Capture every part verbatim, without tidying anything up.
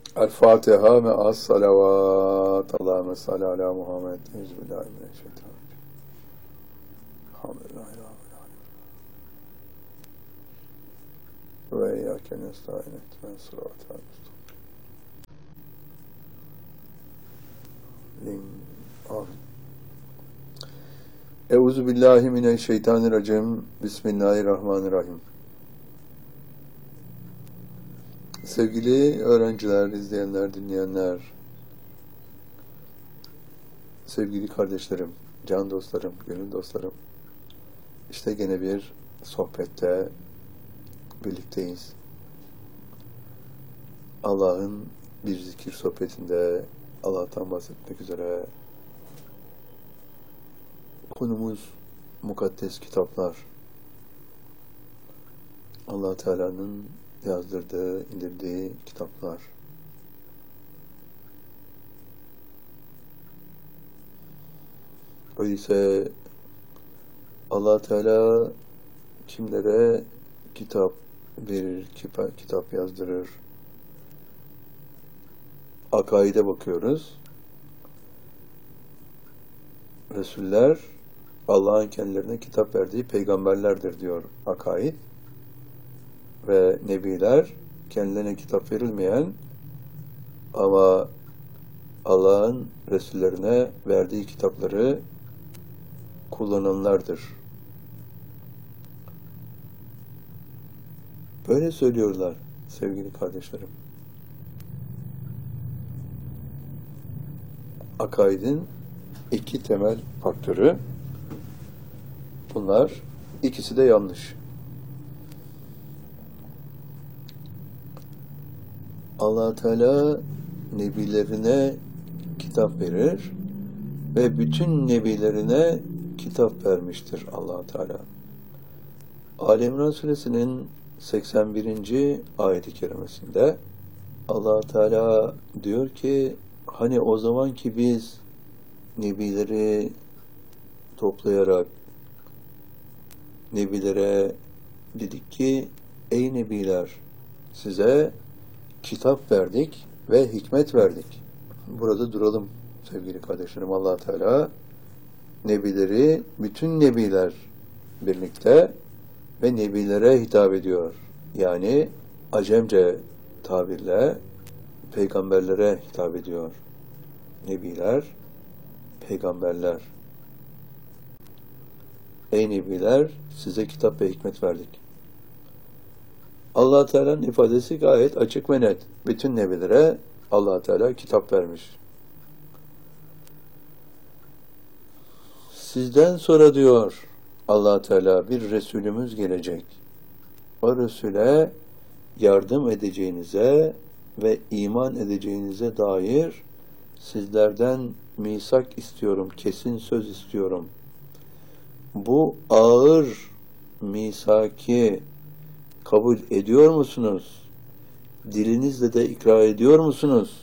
El Fatiha ve as salavat. Allahümme salli ala Muhammed. Euzubillahimineşşeytanirracim. Elhamdülillahi Rabbil alemin. Ve iyyâke nestaîn ihdinas sıratal müstakîm. Amin. Euzubillahimineşşeytanirracim. Bismillahirrahmanirrahim. Sevgili öğrenciler, izleyenler, dinleyenler, sevgili kardeşlerim, can dostlarım, gönül dostlarım, işte gene bir sohbette birlikteyiz. Allah'ın bir zikir sohbetinde Allah'tan bahsetmek üzere konumuz mukaddes kitaplar. Allah Teala'nın yazdırdığı, indirdiği kitaplar. Öyleyse Allah Teala kimlere kitap verir, kitap yazdırır? Akaide bakıyoruz. Resuller Allah'ın kendilerine kitap verdiği peygamberlerdir diyor akaid. Ve nebiler kendilerine kitap verilmeyen ama Allah'ın Resullerine verdiği kitapları kullananlardır. Böyle söylüyorlar sevgili kardeşlerim. Akaidin iki temel faktörü. Bunlar ikisi de yanlış. Allah Teala nebilerine kitap verir ve bütün nebilerine kitap vermiştir Allah Teala. Ali İmran Suresinin seksen birinci ayet-i kerimesinde Allah Teala diyor ki, hani o zaman ki biz nebileri toplayarak nebilere dedik ki, ey nebiler, size kitap verdik ve hikmet verdik. Burada duralım sevgili kardeşlerim. Allah Teala nebileri, bütün nebiler birlikte ve nebilere hitap ediyor. Yani Acemce tabirle peygamberlere hitap ediyor. Nebiler, peygamberler. Ey nebiler, size kitap ve hikmet verdik. Allah Teala'nın ifadesi gayet açık ve net. Bütün nebilere Allah Teala kitap vermiş. Sizden sonra diyor Allah Teala, bir Resulümüz gelecek. O Resul'e yardım edeceğinize ve iman edeceğinize dair sizlerden misak istiyorum, kesin söz istiyorum. Bu ağır misaki kabul ediyor musunuz? Dilinizle de ikrar ediyor musunuz?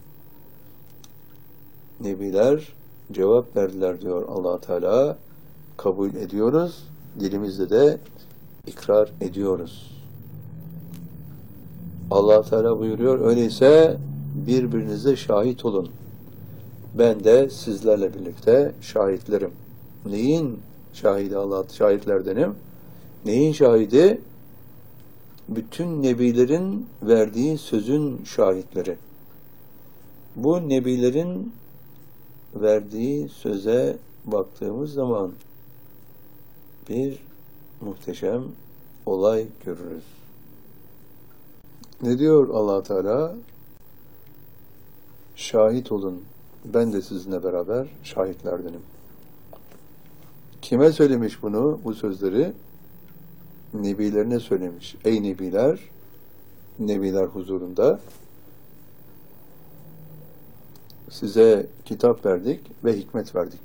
Nebiler cevap verdiler diyor Allah Teala. Kabul ediyoruz, dilimizle de ikrar ediyoruz. Allah Teala buyuruyor, öyleyse birbirinize şahit olun. Ben de sizlerle birlikte şahitlerim. Neyin şahidi Allah? Şahitlerdenim. Neyin şahidi? Bütün nebilerin verdiği sözün şahitleri. Bu nebilerin verdiği söze baktığımız zaman bir muhteşem olay görürüz. Ne diyor Allah Teala? Şahit olun. Ben de sizinle beraber şahitlerdenim. Kime söylemiş bunu, bu sözleri? Nebilerine söylemiş. Ey nebiler, nebiler huzurunda size kitap verdik ve hikmet verdik.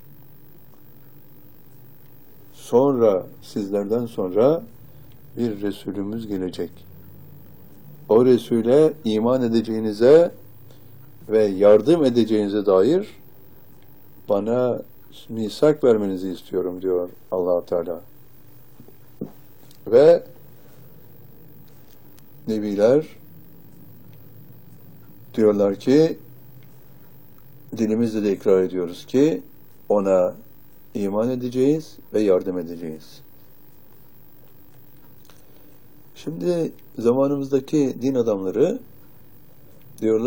Sonra, sizlerden sonra bir Resulümüz gelecek. O Resul'e iman edeceğinize ve yardım edeceğinize dair bana misak vermenizi istiyorum diyor Allah Teala. Ve nebiler Diyorlar ki, dilimizle de ikrar ediyoruz ki ona iman edeceğiz ve yardım edeceğiz. Şimdi zamanımızdaki din adamları diyorlar